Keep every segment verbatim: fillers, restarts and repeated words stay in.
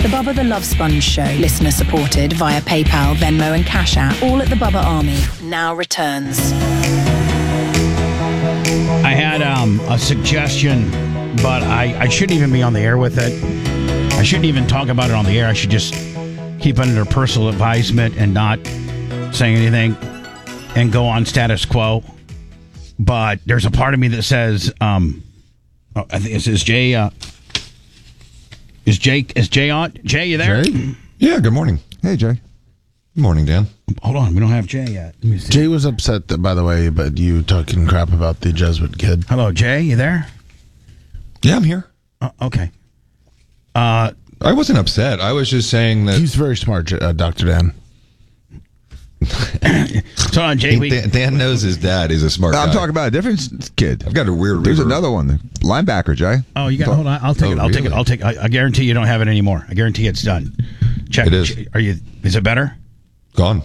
The Bubba the Love Sponge Show, listener supported via PayPal, Venmo and Cash App, all at the Bubba Army, now returns. I had um, a suggestion, but I, I shouldn't even be on the air with it. I shouldn't even talk about it on the air. I should just keep it under personal advisement and not say anything and go on status quo. But there's a part of me that says, um, oh, I think this is Jay. Uh, is Jay? Is Jay on? Jay, you there? Jay? Yeah. Good morning. Hey, Jay. Good morning, Dan. Hold on, we don't have Jay yet. Let me see. Jay was upset, that, by the way, but you talking crap about the Jesuit kid. Hello, Jay. You there? Yeah, I'm here. Uh, okay. Uh, I wasn't upset. I was just saying that he's very smart, uh, Doctor Dan. So on, Jay. We, Dan, Dan knows his dad is a smart no, guy. I'm talking about a different kid. I've got a weird. There's river. another one, the linebacker, Jay. Oh, you got. Hold on. I'll take Oh, it. I'll take really? it. I'll take. I, I guarantee you don't have it anymore. I guarantee it's done. Check. It is. Are you? Is it better? Gone.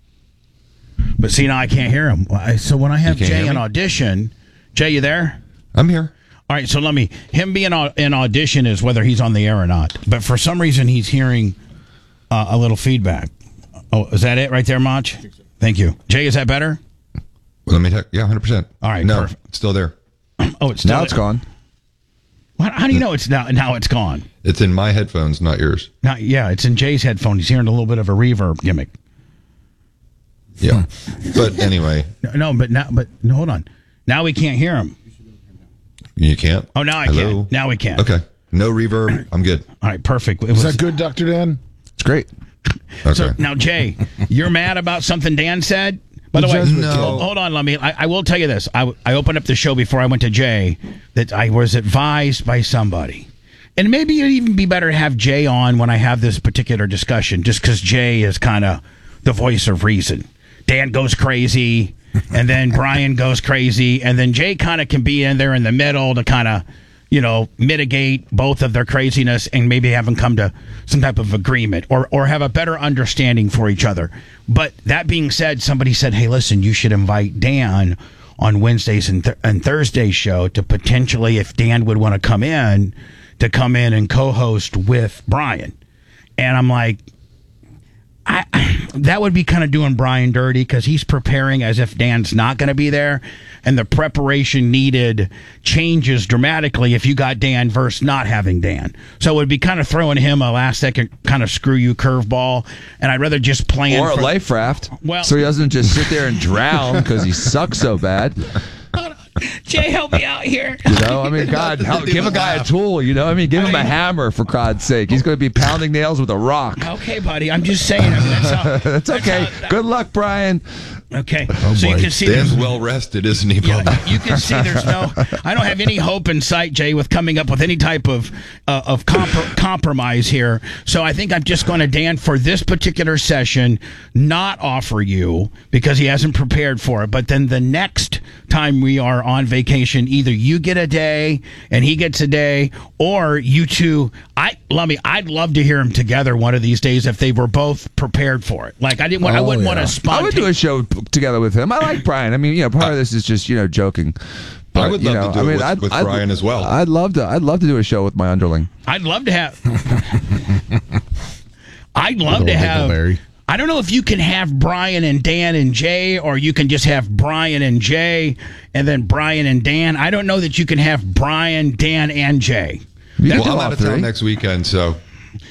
But see, now I can't hear him. I- So when I have You can't Jay hear in me? audition, Jay, you there? I'm here. All right. So let me. Him being au- in audition is whether he's on the air or not. But for some reason, he's hearing uh, a little feedback. Oh, is that it right there, Mach? Thank you, Jay. Is that better? Well, let me check. Yeah, one hundred percent. All right, No, perfect. it's still there. Oh, it's still Now it's gone. How, how do you know it's now? Now it's gone. It's in my headphones, not yours. Now, yeah, it's in Jay's headphone. He's hearing a little bit of a reverb gimmick. Yeah. But anyway, No, no, but now, but no, hold on. Now we can't hear him. you can't. Oh, now I Hello? can. Now we can. Okay. No reverb. I'm good. All right, perfect. It Is was- that good, Doctor Dan? It's great. Okay. So now, Jay, you're mad about something Dan said? By the, The way, Jesuit No. kid. hold, hold on, let me. I, I will tell you this. I, I opened up the show before I went to Jay that I was advised by somebody. And maybe it'd even be better to have Jay on when I have this particular discussion, just because Jay is kind of the voice of reason. Dan goes crazy, and then Brian goes crazy, and then Jay kind of can be in there in the middle to kind of, you know, mitigate both of their craziness and maybe have them come to some type of agreement or, or have a better understanding for each other. But that being said, somebody said, hey, listen, you should invite Dan on Wednesdays and, th- and Thursdays show to potentially, if Dan would want to come in, to come in and co-host with Brian. And I'm like, I, that would be kind of doing Brian dirty because he's preparing as if Dan's not going to be there, and the preparation needed changes dramatically if you got Dan versus not having Dan. So it would be kind of throwing him a last second kind of screw you curveball, and I'd rather just plan Or a for, life raft. Well- so he doesn't just sit there and drown because he sucks so bad. Jay, help me out here. You know, I mean, God, help, give a guy a tool. You know, I mean, give him a hammer for God's sake. He's going to be pounding nails with a rock. Okay, buddy, I'm just saying. I mean, that's how, That's okay. how- Good luck, Brian. Okay, so you boy. can see Dan's there's- well rested, isn't he, Yeah, Bubba? you can see there's no. I don't have any hope in sight, Jay, with coming up with any type of uh, of compr- compromise here. So I think I'm just going to, Dan, for this particular session, not offer you because he hasn't prepared for it. But then the next time we are on vacation, either you get a day and he gets a day, or you two. I love me. I'd love to hear them together one of these days if they were both prepared for it. Like I didn't. Want, I Oh, wouldn't yeah. want to I would do a spontaneous. show p- together with him. I like Brian. I mean, you know, part of this is just, you know, joking. I would you love know, to do I it mean, with, I'd- with I'd- Brian as well. I'd love to. I'd love to do a show with my underling. I'd love to have. I'd love Little to have. Dingleberry. I don't know if you can have Brian and Dan and Jay, or you can just have Brian and Jay, and then Brian and Dan. I don't know that you can have Brian, Dan, and Jay. You well, can do I'm all out of three. town next weekend, so